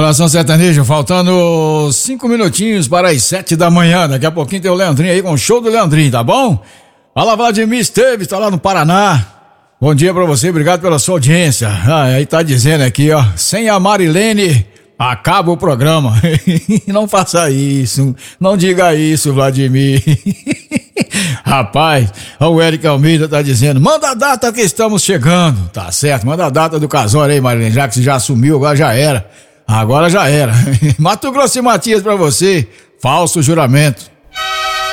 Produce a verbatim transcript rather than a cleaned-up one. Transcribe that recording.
Nação Sertaneja, faltando cinco minutinhos para as sete da manhã. Daqui a pouquinho tem o Leandrinho aí com o show do Leandrinho, tá bom? Fala, Vladimir Esteves, tá lá no Paraná. Bom dia pra você, obrigado pela sua audiência. Ah, aí tá dizendo aqui, ó, sem a Marilene, acaba o programa. Não faça isso, não diga isso, Vladimir. Rapaz, o Eric Almeida tá dizendo, manda a data que estamos chegando. Tá certo, manda a data do casório aí, Marilene, já que você já assumiu, agora já era. Agora já era. Mato Grosso e Matias pra você, falso juramento.